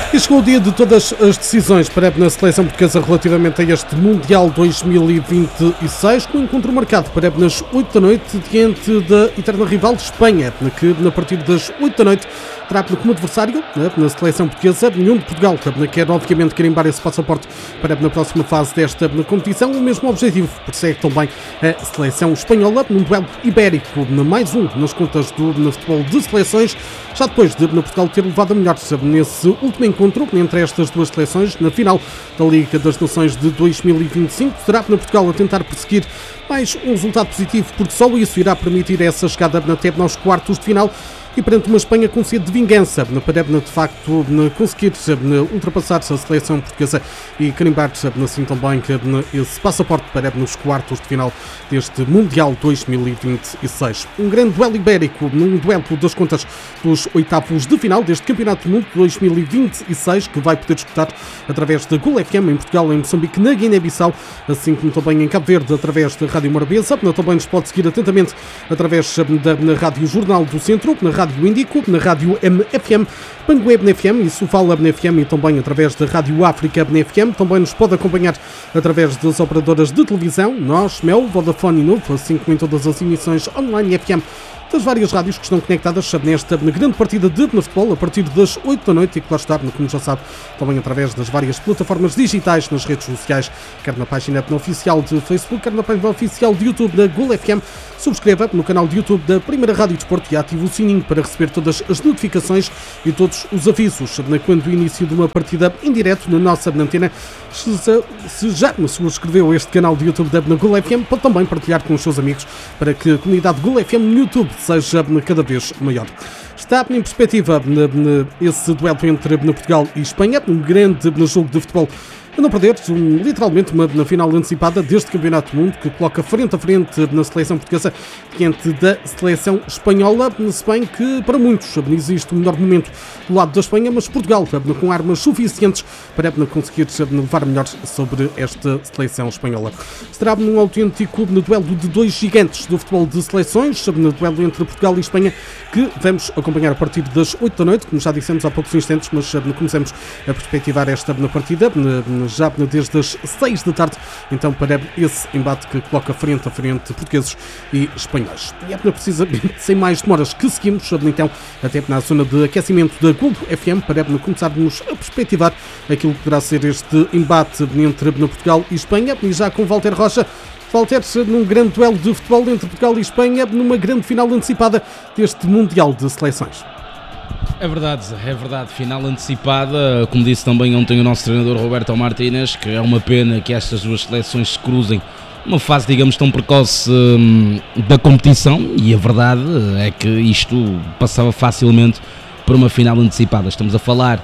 E chegou o dia de todas as decisões para a seleção portuguesa relativamente a este Mundial 2026, com um encontro marcado para nas 8 da noite diante da eterna rival de Espanha, que a partir das 8 da noite terá como adversário na seleção portuguesa União de Portugal, que quer obviamente carimbar esse passaporte para na próxima fase desta competição. O mesmo objetivo persegue também a seleção espanhola num duelo ibérico, mais um nas contas do futebol de seleções, já depois de Portugal ter levado a melhor nesse último encontro entre estas duas seleções na final da Liga das Nações de 2025. Será Portugal a tentar perseguir mais um resultado positivo, porque só isso irá permitir essa chegada até aos quartos de final, e perante uma Espanha com sede de vingança, para de facto conseguir ultrapassar a seleção portuguesa e carimbar assim também esse passaporte para nos quartos de final deste Mundial 2026. Um grande duelo ibérico, num duelo das contas dos oitavos de final deste Campeonato do Mundo 2026, que vai poder disputar através da Gol FM em Portugal, em Moçambique, na Guiné-Bissau, assim como também em Cabo Verde, através da Rádio Morabeza. Também nos pode seguir atentamente através da Rádio Jornal do Centro, na Rádio Índico, na Rádio MFM, Pangueb FM e Sofala FM, e também através da Rádio África FM. Também nos pode acompanhar através das operadoras de televisão, Nós, Mel, Vodafone e Novo, assim como em todas as emissões online FM das várias rádios que estão conectadas nesta grande partida de futebol a partir das 8 da noite, e claro está, como já sabe, também através das várias plataformas digitais nas redes sociais, quer na página oficial de Facebook, quer na página oficial de YouTube da Gol FM. Subscreva no canal de YouTube da Primeira Rádio Desporto e ative o sininho para receber todas as notificações e todos os avisos quando o início de uma partida em direto na nossa antena. Se já subscreveu este canal de YouTube da Gol FM, pode também partilhar com os seus amigos para que a comunidade Gol FM no YouTube seja cada vez maior. Está em perspectiva esse duelo entre Portugal e Espanha, um grande jogo de futebol a não perder, literalmente uma final antecipada deste Campeonato do Mundo, que coloca frente a frente na seleção portuguesa diante da seleção espanhola, se bem que para muitos existe o melhor momento do lado da Espanha, mas Portugal com armas suficientes para conseguir levar melhor sobre esta seleção espanhola. Será num autêntico duelo de dois gigantes do futebol de seleções, no duelo entre Portugal e Espanha, que vamos acompanhar a partir das 8 da noite, como já dissemos há poucos instantes, mas começamos a perspectivar esta partida já desde as 6 da tarde, então para esse embate que coloca frente a frente portugueses e espanhóis. E é precisamente sem mais demoras que seguimos, então, até na zona de aquecimento da Gol FM, para começarmos a perspectivar aquilo que poderá ser este embate entre Portugal e Espanha, e já com Walter Rocha. Walter, num grande duelo de futebol entre Portugal e Espanha, numa grande final antecipada deste Mundial de Seleções. É verdade, final antecipada, como disse também ontem o nosso treinador Roberto Martínez, que é uma pena que estas duas seleções se cruzem numa fase, digamos, tão precoce da competição, e a verdade é que isto passava facilmente por uma final antecipada. Estamos a falar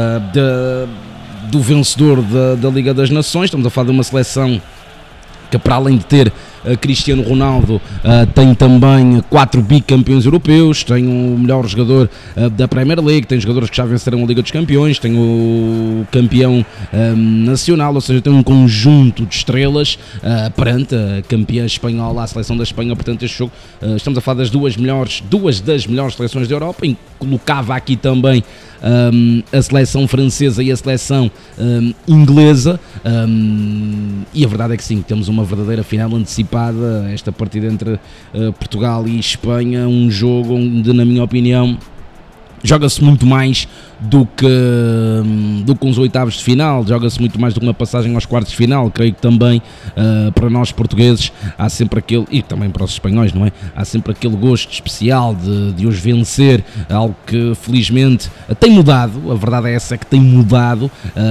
do vencedor da Liga das Nações, estamos a falar de uma seleção que, para além de ter Cristiano Ronaldo, tem também 4 bicampeões europeus, tem o melhor jogador da Premier League, tem jogadores que já venceram a Liga dos Campeões, tem o campeão nacional, ou seja, tem um conjunto de estrelas perante a campeã espanhola, a seleção da Espanha. Portanto, este jogo, estamos a falar das duas das melhores seleções da Europa, e colocava aqui também a seleção francesa e a seleção inglesa, e a verdade é que sim, temos uma verdadeira final antecipada, esta partida entre Portugal e Espanha, um jogo onde, na minha opinião, joga-se muito mais do que uns oitavos de final, joga-se muito mais do que uma passagem aos quartos de final. Creio que também para nós portugueses há sempre aquele, e também para os espanhóis, não é? Há sempre aquele gosto especial de os vencer, algo que felizmente tem mudado, a verdade é essa, que tem mudado.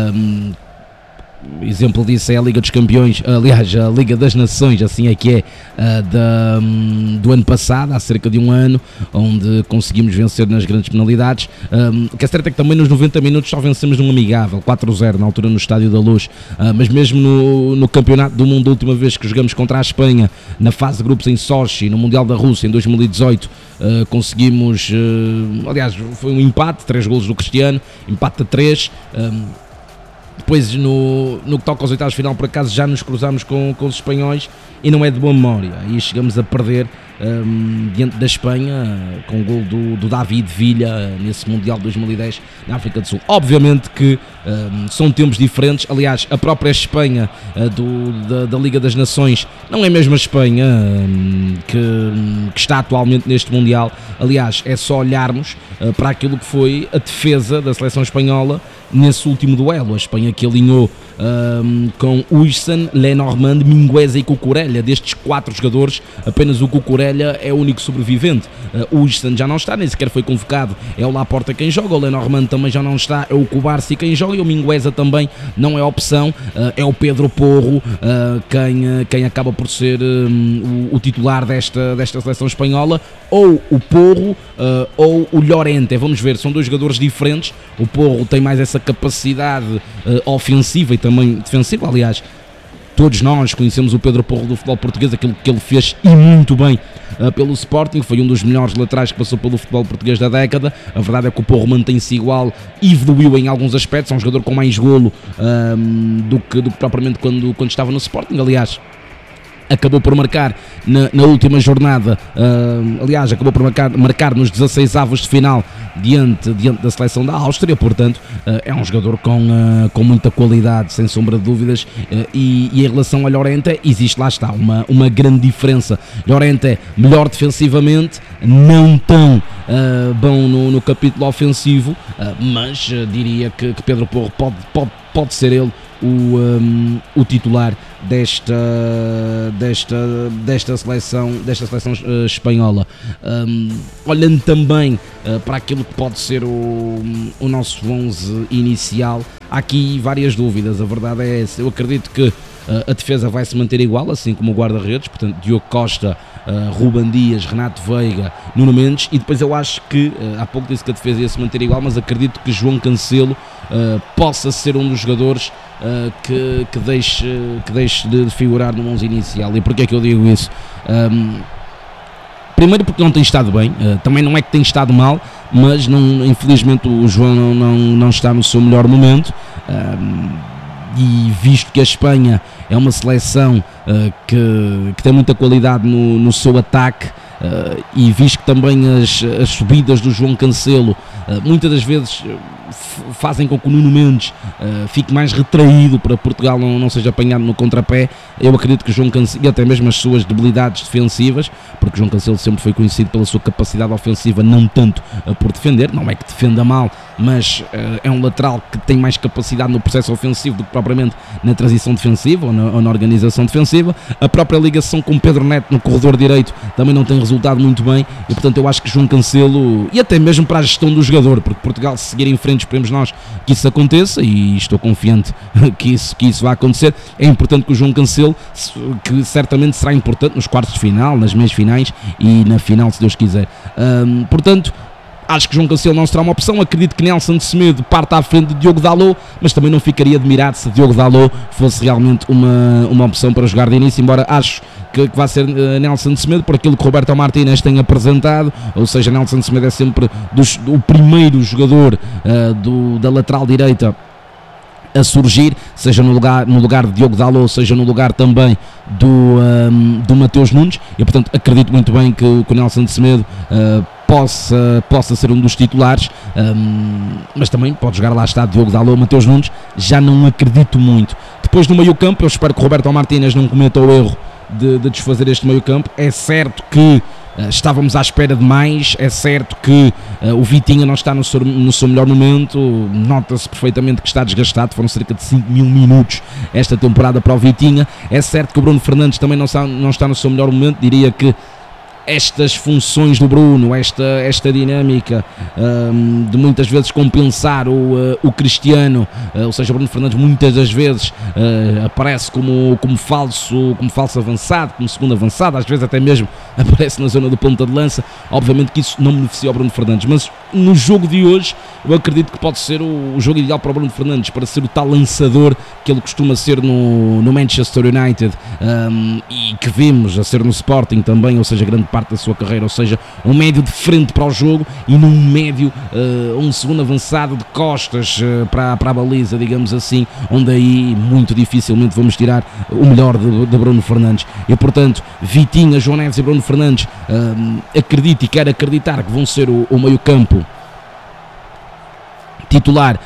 Exemplo disso é a Liga dos Campeões, aliás, a Liga das Nações, assim é que é, do ano passado, há cerca de um ano, onde conseguimos vencer nas grandes penalidades. O que é certo é que também nos 90 minutos só vencemos num amigável, 4-0, na altura no Estádio da Luz, mas mesmo no Campeonato do Mundo, a última vez que jogamos contra a Espanha, na fase de grupos em Sochi, no Mundial da Rússia, em 2018, conseguimos, aliás, foi um empate, 3 golos do Cristiano, empate a 3, Depois no que toca aos oitavos de final, por acaso já nos cruzamos com os espanhóis e não é de boa memória, aí chegamos a perder diante da Espanha com o gol do David Villa nesse Mundial de 2010 na África do Sul. Obviamente que são tempos diferentes, aliás a própria Espanha da Liga das Nações não é mesmo a Espanha que está atualmente neste Mundial. Aliás, é só olharmos para aquilo que foi a defesa da seleção espanhola nesse último duelo. A Espanha que alinhou com Huijsen, Lenormand, Mingueza e Cucurella. Destes 4 jogadores, apenas o Cucurella é o único sobrevivente. O Huijsen já não está, nem sequer foi convocado, é o Laporta quem joga. O Lenormand também já não está, é o Cubarsi quem joga. E o Mingueza também não é opção, é o Pedro Porro quem acaba por ser o titular desta seleção espanhola, ou o Porro ou o Llorente. Vamos ver, são 2 jogadores diferentes. O Porro tem mais essa capacidade ofensiva e também defensiva. Aliás, todos nós conhecemos o Pedro Porro do futebol português, aquilo que ele fez e muito bem pelo Sporting, foi um dos melhores laterais que passou pelo futebol português da década. A verdade é que o Porro mantém-se igual e evoluiu em alguns aspectos, é um jogador com mais golo do que propriamente quando estava no Sporting. Aliás, acabou por marcar na última jornada, acabou por marcar nos 16avos de final diante da seleção da Áustria. Portanto, é um jogador com muita qualidade, sem sombra de dúvidas, e em relação a Llorente existe, lá está, uma grande diferença. Llorente é melhor defensivamente, não tão bom no capítulo ofensivo, mas diria que Pedro Porro pode ser ele o titular desta seleção espanhola. Olhando também para aquilo que pode ser o nosso 11 inicial, há aqui várias dúvidas. A verdade é essa. Eu acredito que a defesa vai se manter igual, assim como o guarda-redes, portanto Diogo Costa, Ruben Dias, Renato Veiga, Nuno Mendes, e depois eu acho que, há pouco disse que a defesa ia se manter igual, mas acredito que João Cancelo possa ser um dos jogadores que deixe de figurar no 11 inicial. E porquê é que eu digo isso? Primeiro porque não tem estado bem, também não é que tem estado mal, mas infelizmente o João não está no seu melhor momento. E visto que a Espanha é uma seleção que tem muita qualidade no seu ataque, e visto que também as subidas do João Cancelo muitas das vezes fazem com que o Nuno Mendes fique mais retraído para Portugal não seja apanhado no contrapé, eu acredito que o João Cancelo, e até mesmo as suas debilidades defensivas, porque o João Cancelo sempre foi conhecido pela sua capacidade ofensiva, não tanto por defender, não é que defenda mal, mas é um lateral que tem mais capacidade no processo ofensivo do que propriamente na transição defensiva ou na organização defensiva. A própria ligação com Pedro Neto no corredor direito também não tem resultado muito bem, e portanto eu acho que João Cancelo, e até mesmo para a gestão do jogador, porque Portugal, se seguir em frente, esperemos nós que isso aconteça, e estou confiante que isso vai acontecer. É importante que o João Cancelo, que certamente será importante nos quartos de final, nas meias finais e na final, se Deus quiser. Portanto, acho que João Cancelo não será uma opção. Acredito que Nelson de Semedo parte à frente de Diogo Dalot, mas também não ficaria admirado se Diogo Dalot fosse realmente uma opção para jogar de início, embora acho que vai ser Nelson de Semedo por aquilo que Roberto Martínez tem apresentado. Ou seja, Nelson de Semedo é sempre o primeiro jogador da lateral direita a surgir, seja no lugar de Diogo Dalot, seja no lugar também do Mateus Nunes, e portanto acredito muito bem que o Nelson de Semedo possa ser um dos titulares, mas também pode jogar, lá está, Diogo Dalot, Mateus Nunes, já não acredito muito. Depois no meio campo, eu espero que o Roberto Martínez não cometa o erro de desfazer este meio campo. É certo que estávamos à espera de mais, é certo que o Vitinha não está no seu melhor momento, nota-se perfeitamente que está desgastado, foram cerca de 5.000 minutos esta temporada para o Vitinha. É certo que o Bruno Fernandes também não está no seu melhor momento, diria que estas funções do Bruno, esta dinâmica de muitas vezes compensar o Cristiano, ou seja, o Bruno Fernandes muitas das vezes aparece como falso avançado, como segundo avançado, às vezes até mesmo aparece na zona do ponta de lança. Obviamente que isso não beneficia o Bruno Fernandes, mas no jogo de hoje eu acredito que pode ser o jogo ideal para o Bruno Fernandes, para ser o tal lançador que ele costuma ser no Manchester United, e que vimos a ser no Sporting também, ou seja, grande parte da sua carreira, ou seja, um médio de frente para o jogo e num médio, um segundo avançado de costas para a baliza, digamos assim, onde aí muito dificilmente vamos tirar o melhor de Bruno Fernandes. E portanto, Vitinha, João Neves e Bruno Fernandes, acredito e quero acreditar que vão ser o meio-campo titular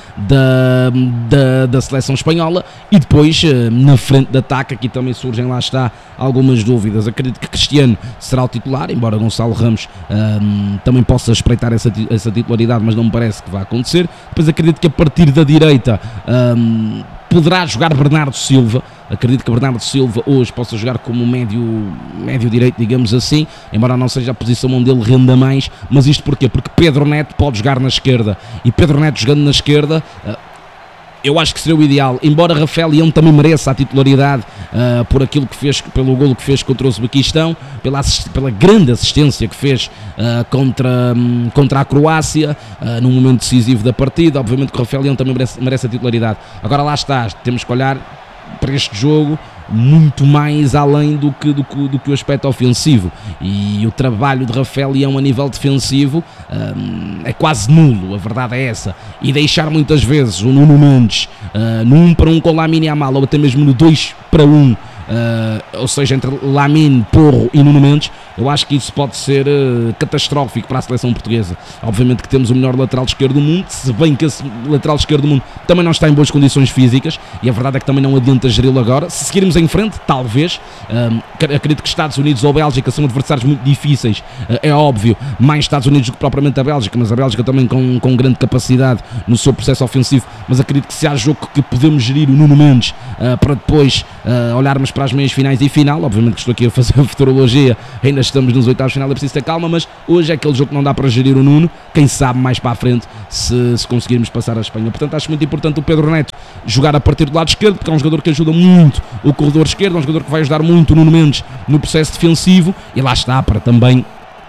da seleção espanhola. E depois na frente de ataque aqui também surgem, lá está, algumas dúvidas. Acredito que Cristiano será o titular, embora Gonçalo Ramos também possa espreitar essa titularidade, mas não me parece que vai acontecer. Depois acredito que a partir da direita poderá jogar Bernardo Silva. Acredito que Bernardo Silva hoje possa jogar como médio direito, digamos assim, embora não seja a posição onde ele renda mais. Mas isto porquê? Porque Pedro Neto pode jogar na esquerda, e Pedro Neto jogando na esquerda, eu acho que seria o ideal, embora Rafael Leão também mereça a titularidade por aquilo que fez, pelo golo que fez contra o Uzbequistão, pela grande assistência que fez contra a Croácia, num momento decisivo da partida. Obviamente que o Rafael Leão também merece a titularidade. Agora lá está, temos que olhar para este jogo muito mais além do que o aspecto ofensivo, e o trabalho de Rafael Leão a nível defensivo é quase nulo, a verdade é essa, e deixar muitas vezes o Nuno Mendes no 1 para 1 com Lamine Yamal, ou até mesmo no 2 para 1, ou seja, entre Lamine, Porro e Nuno Mendes, eu acho que isso pode ser catastrófico para a seleção portuguesa. Obviamente que temos o melhor lateral esquerdo do mundo, se bem que esse lateral esquerdo do mundo também não está em boas condições físicas, e a verdade é que também não adianta geri-lo agora. Se seguirmos em frente, talvez, acredito que Estados Unidos ou Bélgica são adversários muito difíceis, é óbvio, mais Estados Unidos do que propriamente a Bélgica, mas a Bélgica também com grande capacidade no seu processo ofensivo. Mas acredito que se há jogo que podemos gerir o Nuno Mendes para depois olharmos para as meias finais e final, obviamente que estou aqui a fazer a futurologia, ainda estamos nos oitavos de final, é preciso ter calma, mas hoje é aquele jogo que não dá para gerir o Nuno, quem sabe mais para a frente se conseguirmos passar a Espanha. Portanto, acho muito importante o Pedro Neto jogar a partir do lado esquerdo, porque é um jogador que ajuda muito o corredor esquerdo, é um jogador que vai ajudar muito o Nuno Mendes no processo defensivo, e lá está, para também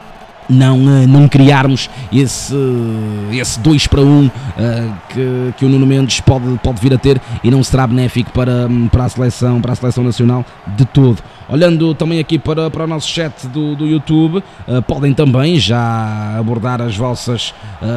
não criarmos esse 2 para 1 que o Nuno Mendes pode vir a ter, e não será benéfico para a seleção nacional de todo. Olhando também aqui para o nosso chat do YouTube, podem também já abordar as vossas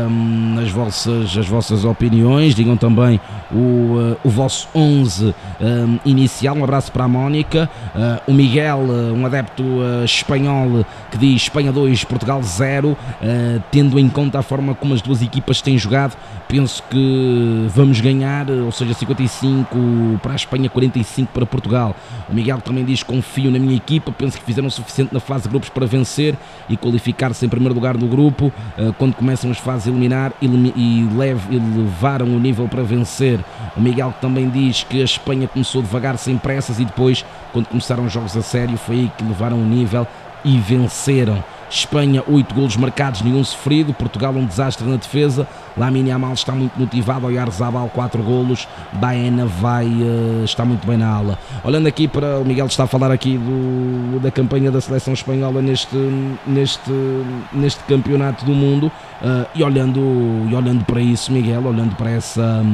opiniões, digam também o vosso 11 inicial. Um abraço para a Mónica, o Miguel, um adepto espanhol, que diz Espanha 2, Portugal 0, tendo em conta a forma como as duas equipas têm jogado, penso que vamos ganhar, ou seja, 55 para a Espanha, 45 para Portugal. O Miguel também diz, confio na minha equipa, penso que fizeram o suficiente na fase de grupos para vencer e qualificar-se em primeiro lugar do grupo, quando começam as fases eliminar e levaram o nível para vencer. O Miguel também diz que a Espanha começou devagar, sem pressas, e depois, quando começaram os jogos a sério, foi aí que levaram o nível e venceram. Espanha, 8 golos marcados, nenhum sofrido. Portugal, um desastre na defesa. Lamine Yamal está muito motivado. Oyarzabal, 4 golos. Baena está muito bem na ala. Olhando aqui para o Miguel, está a falar aqui da campanha da seleção espanhola neste campeonato do mundo, e olhando para isso, Miguel, olhando para essa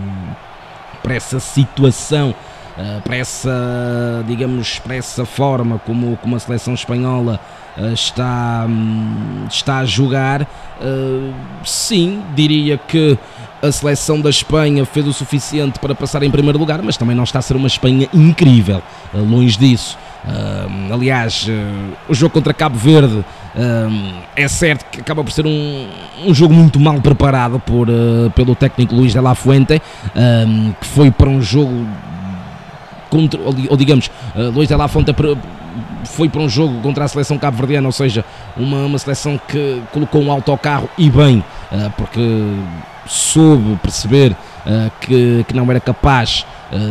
situação, para essa forma como a seleção espanhola está a jogar, sim, diria que a seleção da Espanha fez o suficiente para passar em primeiro lugar, mas também não está a ser uma Espanha incrível, longe disso. Aliás, o jogo contra Cabo Verde, é certo que acaba por ser um jogo muito mal preparado pelo técnico Luís de la Fuente, que foi para um jogo contra, ou digamos, Luís de la Fuente foi para um jogo contra a seleção cabo-verdiana, ou seja, uma seleção que colocou um autocarro, e bem, porque soube perceber que não era capaz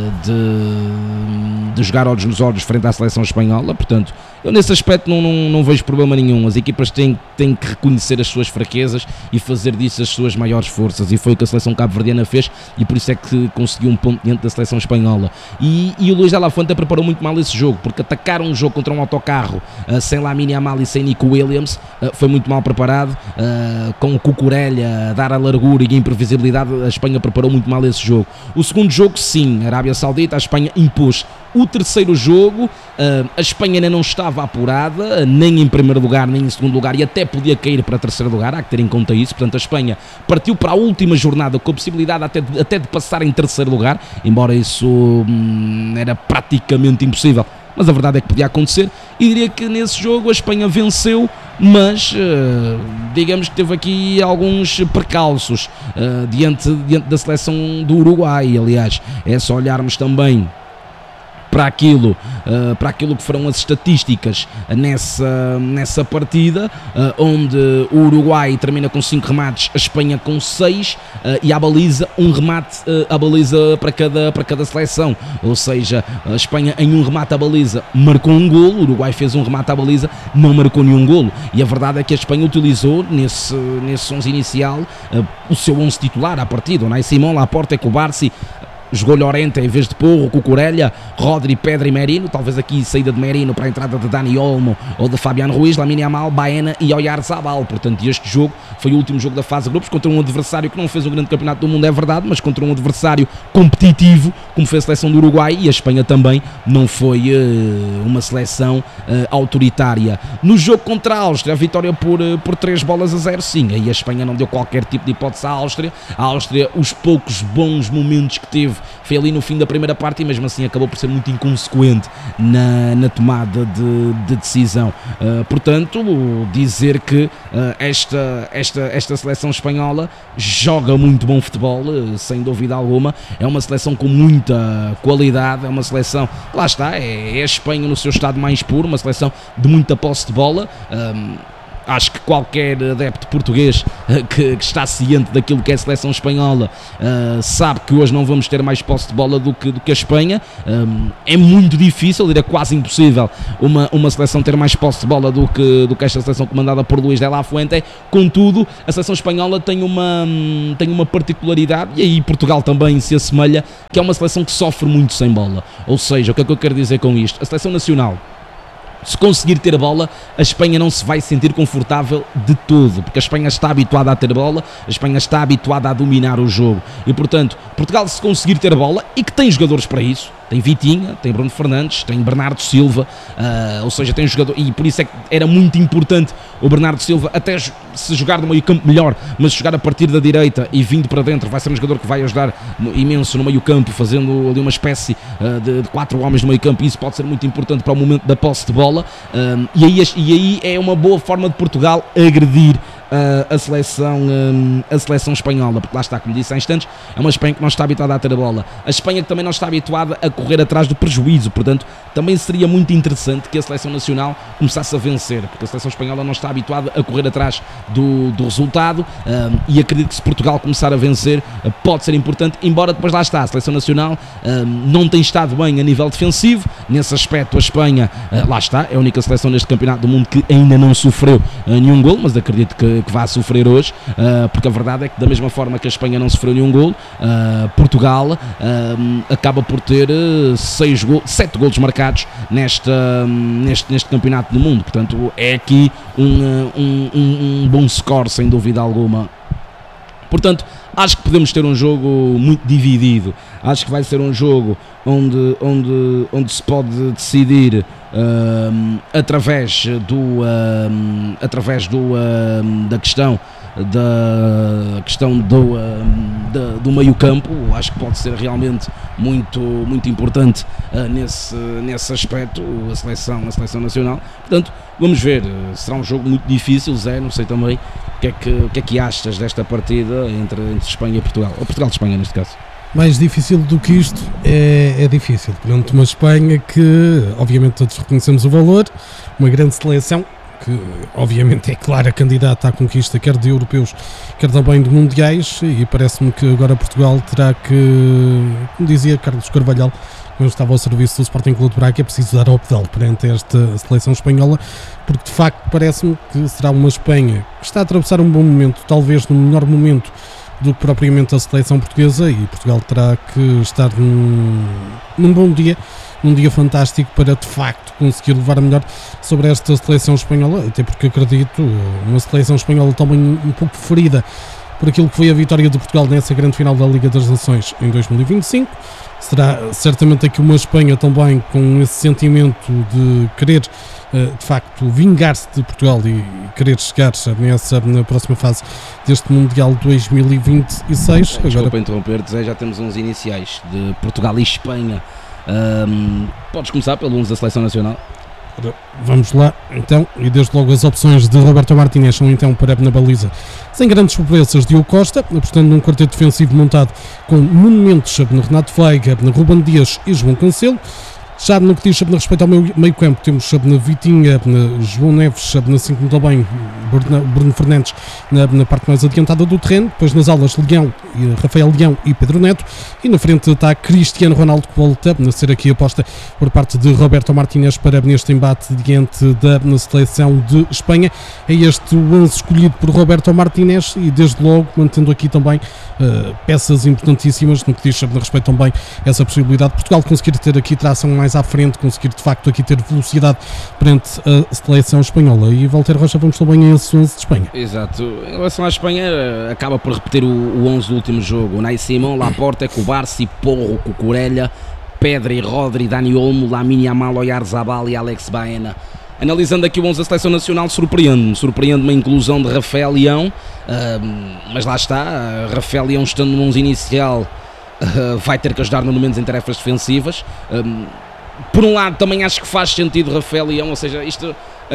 de jogar olhos nos olhos frente à seleção espanhola. Portanto, eu nesse aspecto não vejo problema nenhum. As equipas têm que reconhecer as suas fraquezas e fazer disso as suas maiores forças, e foi o que a seleção cabo-verdiana fez, e por isso é que conseguiu um ponto diante da seleção espanhola. E o Luís de la Fuente preparou muito mal esse jogo, porque atacar um jogo contra um autocarro sem Lamine Yamal e sem Nico Williams foi muito mal preparado, com o Cucurella a dar a largura e a imprevisibilidade. A Espanha preparou muito mal esse jogo. O segundo jogo, sim, Arábia Saudita, a Espanha impôs o terceiro jogo, a Espanha ainda não estava apurada, nem em primeiro lugar, nem em segundo lugar, e até podia cair para terceiro lugar, há que ter em conta isso. Portanto, a Espanha partiu para a última jornada com a possibilidade até de passar em terceiro lugar, embora isso era praticamente impossível, mas a verdade é que podia acontecer, e diria que nesse jogo a Espanha venceu, mas digamos que teve aqui alguns percalços diante da seleção do Uruguai. Aliás, é só olharmos também para aquilo que foram as estatísticas nessa partida, onde o Uruguai termina com 5 remates, a Espanha com 6, e à baliza, um remate à baliza para cada seleção. Ou seja, a Espanha em um remate à baliza marcou um golo, o Uruguai fez um remate à baliza, não marcou nenhum golo. E a verdade é que a Espanha utilizou nesse 11 inicial o seu 11 titular à partida: Unai Simón, Laporte, Cubarsí. Jogou Llorente em vez de Porro, Cucurella, Rodri, Pedri e Merino. Talvez aqui saída de Merino para a entrada de Dani Olmo ou de Fabián Ruiz, Lamine Yamal, Baena e Oyarzabal. Portanto, este jogo foi o último jogo da fase de grupos contra um adversário que não fez um grande campeonato do mundo, é verdade, mas contra um adversário competitivo, como foi a seleção do Uruguai, e a Espanha também não foi uma seleção autoritária. No jogo contra a Áustria, a vitória por 3-0, sim, aí a Espanha não deu qualquer tipo de hipótese à Áustria. A Áustria, os poucos bons momentos que teve foi ali no fim da primeira parte, e mesmo assim acabou por ser muito inconsequente na tomada de decisão. Portanto, dizer que esta seleção espanhola joga muito bom futebol, sem dúvida alguma. É uma seleção com muita qualidade, é uma seleção, lá está, é a Espanha no seu estado mais puro, uma seleção de muita posse de bola. Acho que qualquer adepto português que está ciente daquilo que é a seleção espanhola sabe que hoje não vamos ter mais posse de bola do que a Espanha. É muito difícil, diria quase impossível, uma seleção ter mais posse de bola do que esta seleção comandada por Luís de la Fuente. Contudo, a seleção espanhola tem uma particularidade, e aí Portugal também se assemelha, que é uma seleção que sofre muito sem bola. Ou seja, o que é que eu quero dizer com isto? A seleção nacional, se conseguir ter a bola, a Espanha não se vai sentir confortável de todo, porque a Espanha está habituada a ter bola, a Espanha está habituada a dominar o jogo, e portanto, Portugal, se conseguir ter a bola, e que tem jogadores para isso, tem Vitinha, tem Bruno Fernandes, tem Bernardo Silva, ou seja, tem jogador, e por isso é que era muito importante o Bernardo Silva, até se jogar no meio campo melhor, mas jogar a partir da direita e vindo para dentro, vai ser um jogador que vai ajudar imenso no meio campo, fazendo ali uma espécie de 4 homens no meio campo, e isso pode ser muito importante para o momento da posse de bola. E aí é uma boa forma de Portugal agredir a seleção espanhola, porque lá está, como disse há instantes, é uma Espanha que não está habituada a ter a bola, a Espanha que também não está habituada a correr atrás do prejuízo. Portanto, também seria muito interessante que a seleção nacional começasse a vencer, porque a seleção espanhola não está habituada a correr atrás do resultado, e acredito que se Portugal começar a vencer pode ser importante, embora depois lá está, a seleção nacional não tem estado bem a nível defensivo. Nesse aspecto a Espanha, lá está, é a única seleção neste campeonato do mundo que ainda não sofreu nenhum gol, mas acredito que vai sofrer hoje, porque a verdade é que da mesma forma que a Espanha não sofreu nenhum gol, Portugal acaba por ter 7 golos marcados neste campeonato do mundo. Portanto, é aqui um bom score, sem dúvida alguma. Portanto, acho que podemos ter um jogo muito dividido. Acho que vai ser um jogo onde se pode decidir através da questão do meio campo. Acho que pode ser realmente muito importante nesse aspecto a seleção nacional. Portanto, vamos ver. Será um jogo muito difícil, Zé. Não sei também o que é que achas desta partida entre Espanha e Portugal, ou Portugal e Espanha neste caso. Mais difícil do que isto é difícil. Portanto, uma Espanha que, obviamente, todos reconhecemos o valor, uma grande seleção que, obviamente, é clara candidata à conquista quer de europeus, quer também de mundiais, e parece-me que agora Portugal terá que, como dizia Carlos Carvalhal, quando estava ao serviço do Sporting Clube de Braga, é preciso dar ao pedal perante esta seleção espanhola, porque de facto parece-me que será uma Espanha que está a atravessar um bom momento, talvez no melhor momento do que propriamente a seleção portuguesa, e Portugal terá que estar num bom dia, num dia fantástico, para de facto conseguir levar a melhor sobre esta seleção espanhola, até porque acredito uma seleção espanhola também um pouco ferida por aquilo que foi a vitória de Portugal nessa grande final da Liga das Nações em 2025. Será certamente aqui uma Espanha também com esse sentimento de querer de facto vingar-se de Portugal e querer chegar na próxima fase deste Mundial 2026. Desculpa interromper, Zé, já temos uns iniciais de Portugal e Espanha. Podes começar pelo 11 da Seleção Nacional? Vamos lá, então, e desde logo as opções de Roberto Martínez são então para na baliza, sem grandes surpresas, Diogo Costa, apostando num quarteto defensivo montado com monumentos na Renato Veiga, na Ruben Dias e João Cancelo. Já no que diz no respeito ao meio campo, temos na Vitinha, na João Neves, assim como também Bruno Fernandes na parte mais adiantada do terreno. Depois nas alas, Rafael Leão e Pedro Neto. E na frente está Cristiano Ronaldo, que volta a ser aqui aposta por parte de Roberto Martínez para neste embate diante da seleção de Espanha. É este o 11 escolhido por Roberto Martínez e desde logo mantendo aqui também peças importantíssimas no que diz no respeito também a essa possibilidade de Portugal conseguir ter aqui tração mais à frente, conseguir de facto aqui ter velocidade perante a seleção espanhola. E Walter Rocha, vamos também a esse 11 de Espanha. Exato, em relação à Espanha acaba por repetir o 11 do último jogo: Unai Simón, Laporte, Cubarsí, Porro, Cucurella, Pedri, Rodri, Dani Olmo, Lamine Yamal, Oyarzabal e Alex Baena. Analisando aqui o 11 da Seleção Nacional, surpreende-me a inclusão de Rafael Leão, mas lá está, Rafael Leão estando no 11 inicial vai ter que ajudar no menos em tarefas defensivas. Por um lado também acho que faz sentido Rafael Leão, ou seja, isto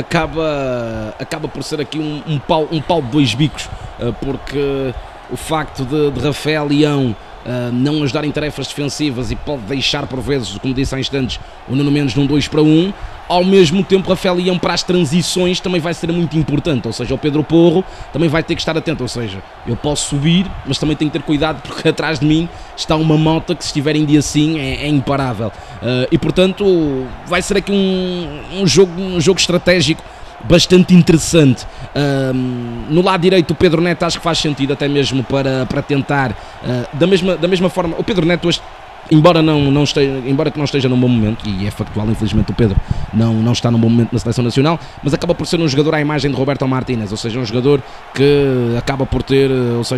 acaba por ser aqui um pau de dois bicos, porque o facto de Rafael Leão não ajudar em tarefas defensivas e pode deixar por vezes, como disse há instantes, o Nuno Mendes num 2-1, ao mesmo tempo Rafael Leão para as transições também vai ser muito importante, ou seja, o Pedro Porro também vai ter que estar atento, ou seja, eu posso subir, mas também tenho que ter cuidado porque atrás de mim está uma moto que se estiver em dia assim é imparável, e portanto vai ser aqui um jogo estratégico bastante interessante. No lado direito o Pedro Neto acho que faz sentido até mesmo para tentar da mesma forma, o Pedro Neto hoje, embora que não esteja num bom momento, e é factual, infelizmente o Pedro não está num bom momento na Seleção Nacional, mas acaba por ser um jogador à imagem de Roberto Martínez, ou seja, um jogador que acaba por ter,